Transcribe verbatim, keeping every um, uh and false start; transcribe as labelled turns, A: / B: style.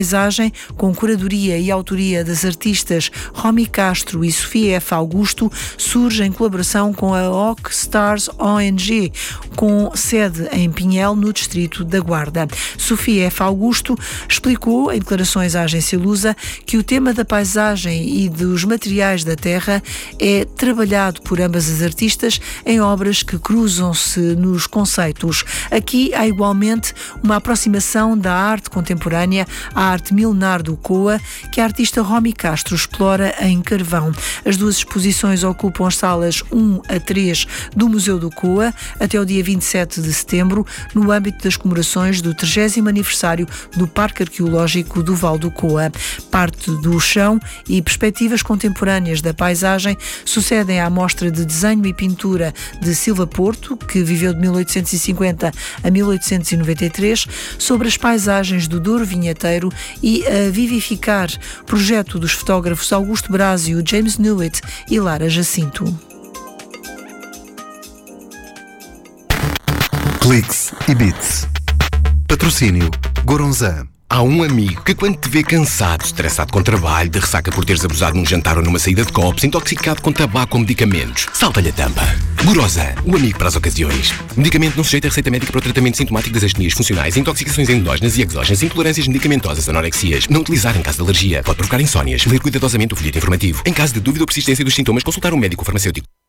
A: Paisagem, com curadoria e autoria das artistas Romy Castro e Sofia F. Augusto, surge em colaboração com a O C Stars O N G, com sede em Pinhel, no distrito da Guarda. Sofia F. Augusto explicou, em declarações à agência Lusa, que o tema da paisagem e dos materiais da terra é trabalhado por ambas as artistas em obras que cruzam-se nos conceitos. Aqui há igualmente uma aproximação da arte contemporânea à arte milenar do Coa, que a artista Romy Castro explora em Carvão. As duas exposições ocupam as salas um a três do Museu do Coa até o dia vinte e sete de setembro, no âmbito das comemorações do trigésimo aniversário do Parque Arqueológico do Val do Coa. Parte do chão e perspectivas contemporâneas da paisagem sucedem à mostra de desenho e pintura de Silva Porto, que viveu de mil oitocentos e cinquenta a mil oitocentos e noventa e três, sobre as paisagens do Douro Vinheteiro, e a Vivificar, projeto dos fotógrafos Augusto Brásio, James Newitt e Lara Jacinto.
B: Cliques e Bits. Patrocínio Goronzan.
C: Há um amigo que, quando te vê cansado, estressado com trabalho, de ressaca por teres abusado num jantar ou numa saída de copos, intoxicado com tabaco ou medicamentos, salta-lhe a tampa. Gorosan, o amigo para as ocasiões. Medicamento não sujeito a receita médica para o tratamento sintomático das astenias funcionais, intoxicações endógenas e exógenas, intolerâncias medicamentosas, anorexias. Não utilizar em caso de alergia. Pode provocar insónias. Ler cuidadosamente o folheto informativo. Em caso de dúvida ou persistência dos sintomas, consultar um médico farmacêutico.